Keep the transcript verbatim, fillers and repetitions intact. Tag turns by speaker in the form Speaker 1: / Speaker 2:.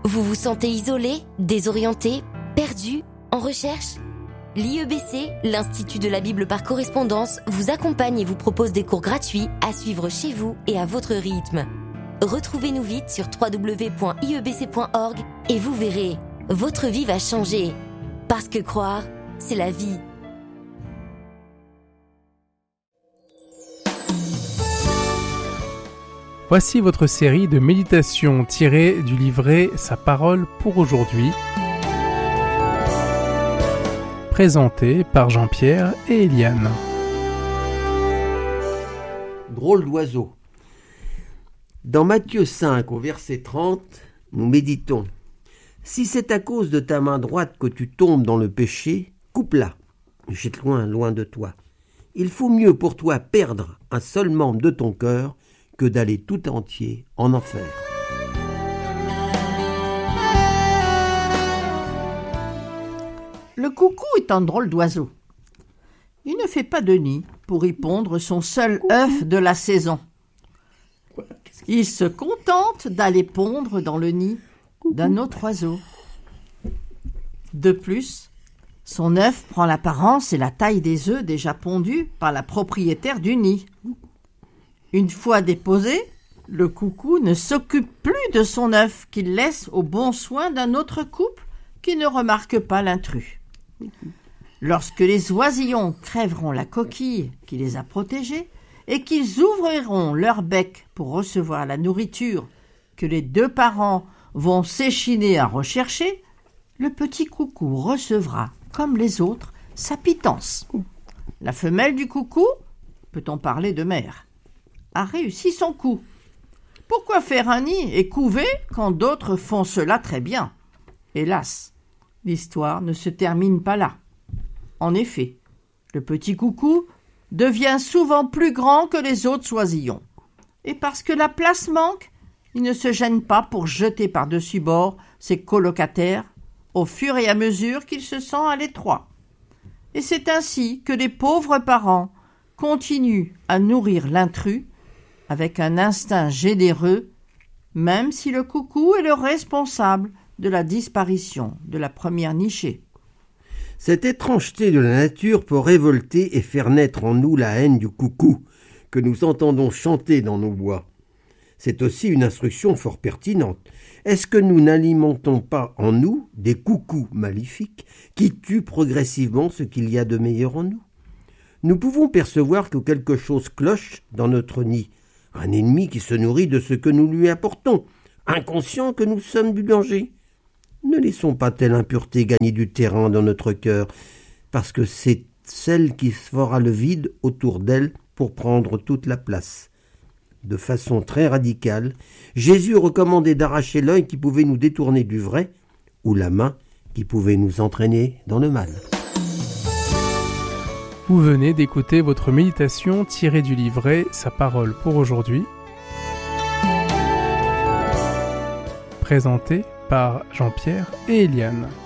Speaker 1: Vous vous sentez isolé, désorienté, perdu, en recherche ? L'I E B C, l'Institut de la Bible par correspondance, vous accompagne et vous propose des cours gratuits à suivre chez vous et à votre rythme. Retrouvez-nous vite sur w w w point i e b c point org et vous verrez, votre vie va changer. Parce que croire, c'est la vie.
Speaker 2: Voici votre série de méditations tirées du livret Sa parole pour aujourd'hui, présentée par Jean-Pierre et Eliane.
Speaker 3: Drôle d'oiseau. Dans Matthieu cinq, au verset trente, nous méditons. Si c'est à cause de ta main droite que tu tombes dans le péché, coupe-la, jette loin, loin de toi. Il faut mieux pour toi perdre un seul membre de ton cœur que d'aller tout entier en enfer.
Speaker 4: Le coucou est un drôle d'oiseau. Il ne fait pas de nid pour y pondre son seul œuf de la saison. Il se contente d'aller pondre dans le nid d'un autre oiseau. De plus, son œuf prend l'apparence et la taille des œufs déjà pondus par la propriétaire du nid. Une fois déposé, le coucou ne s'occupe plus de son œuf qu'il laisse au bon soin d'un autre couple qui ne remarque pas l'intrus. Lorsque les oisillons crèveront la coquille qui les a protégés et qu'ils ouvriront leur bec pour recevoir la nourriture que les deux parents vont s'échiner à rechercher, le petit coucou recevra, comme les autres, sa pitance. La femelle du coucou, peut-on parler de mère, a réussi son coup. Pourquoi faire un nid et couver quand d'autres font cela très bien ? Hélas, l'histoire ne se termine pas là. En effet, le petit coucou devient souvent plus grand que les autres oisillons. Et parce que la place manque, il ne se gêne pas pour jeter par-dessus bord ses colocataires au fur et à mesure qu'il se sent à l'étroit. Et c'est ainsi que les pauvres parents continuent à nourrir l'intrus avec un instinct généreux, même si le coucou est le responsable de la disparition de la première nichée.
Speaker 3: Cette étrangeté de la nature peut révolter et faire naître en nous la haine du coucou, que nous entendons chanter dans nos bois. C'est aussi une instruction fort pertinente. Est-ce que nous n'alimentons pas en nous des coucous maléfiques qui tuent progressivement ce qu'il y a de meilleur en nous ? Nous pouvons percevoir que quelque chose cloche dans notre nid, un ennemi qui se nourrit de ce que nous lui apportons, inconscient que nous sommes du danger. Ne laissons pas telle impureté gagner du terrain dans notre cœur, parce que c'est celle qui fera le vide autour d'elle pour prendre toute la place. De façon très radicale, Jésus recommandait d'arracher l'œil qui pouvait nous détourner du vrai, ou la main qui pouvait nous entraîner dans le mal.
Speaker 2: Vous venez d'écouter votre méditation tirée du livret Sa parole pour aujourd'hui, présentée par Jean-Pierre et Eliane.